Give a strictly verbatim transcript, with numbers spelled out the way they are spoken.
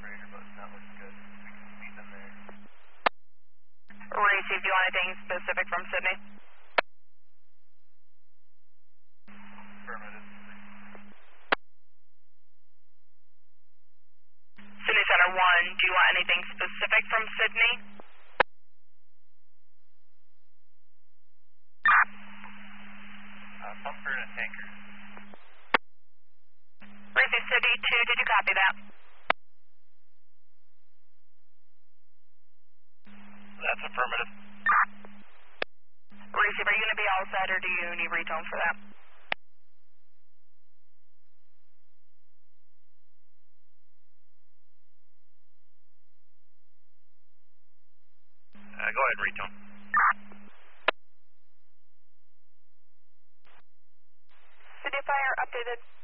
generator, but it's not looking good. We can feed them there. Racy, do you want anything specific from Sydney? Affirmative. Sydney Center one, do you want anything specific from Sydney? Uh, pumper and a tanker. Racy City two, did you copy that? That's affirmative. Racy, are you going to be all set or do you need retone for that? Uh, go ahead, retone. City Fire updated.